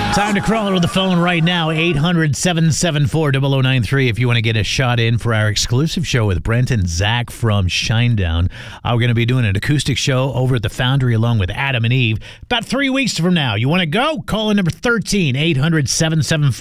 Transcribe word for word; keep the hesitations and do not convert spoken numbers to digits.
Time to crawl over the phone right now, eight hundred, seven seven four, zero zero nine three if you want to get a shot in for our exclusive show with Brent and Zach from Shinedown. Uh, we're going to be doing an acoustic show over at the Foundry along with Adam and Eve about three weeks from now. You want to go? Call in number thirteen, eight hundred, seven seven four